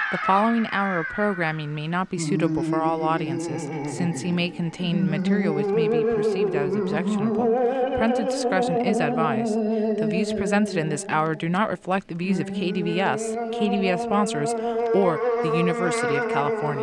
The following hour of programming may not be suitable for all audiences, since he may contain material which may be perceived as objectionable. Parental discretion is advised. The views presented in this hour do not reflect the views of KDVS, KDVS sponsors, or the University of California.